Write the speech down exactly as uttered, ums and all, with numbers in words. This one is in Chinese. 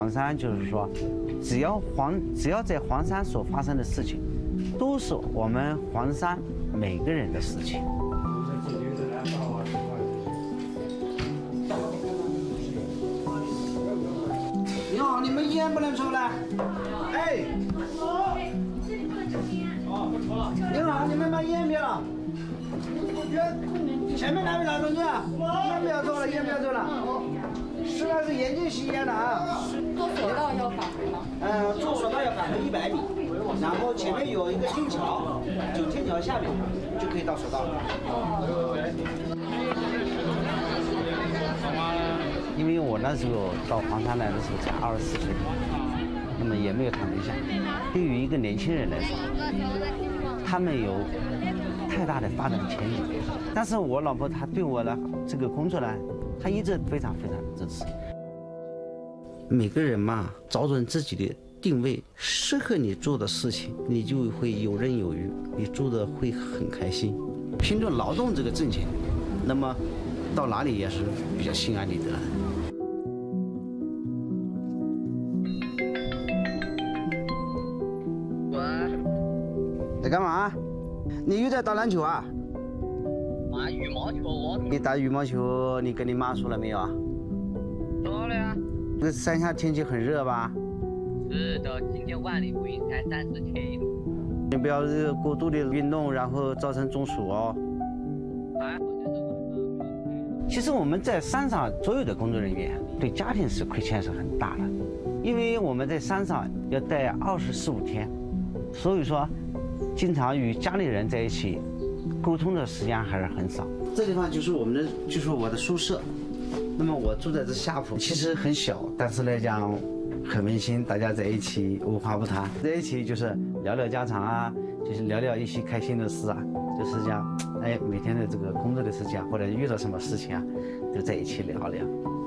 黄山就是说，只要黄只要在黄山所发生的事情，都是我们黄山每个人的事情。 你好，你们烟不能抽了？哎。你好，你们买烟没有？前面哪位老同志啊？烟不要抽了，烟不要抽了。实在是严禁吸烟的啊。 坐索道要返回吗？ 呃，坐索道要返回一百米，然后前面有一个天桥，就天桥下面就可以到索道了。 因为我那时候到黄山来的时候才二十四岁，那么也没有谈对象。对于一个年轻人来说，他没有太大的发展前景。但是我老婆她对我的这个工作呢，她一直非常非常的支持。每个人嘛，找准自己的定位，适合你做的事情，你就会游刃有余，你做的会很开心。凭着劳动这个挣钱，那么到哪里也是比较心安理得的。在干嘛？你又在打篮球啊？ 打羽毛球，我。 你打羽毛球，你跟你妈说了没有啊？ 说了呀。 这个山下天气很热吧？ 是的，今天万里无云才三十七度。 你不要这个过度的运动，然后造成中暑哦。 还好就是晚上。 其实我们在山上所有的工作人员对家庭是亏欠是很大的，因为我们在山上要待二十四五天，所以说经常与家里人在一起沟通的时间还是很少。这地方就是我们的，就是我的宿舍。那么我住在这下铺，其实很小，但是来讲很温馨，大家在一起无话不谈，在一起就是聊聊家常啊，就是聊聊一些开心的事啊，就是讲，哎，每天的这个工作的事情啊，或者遇到什么事情啊，都在一起聊聊。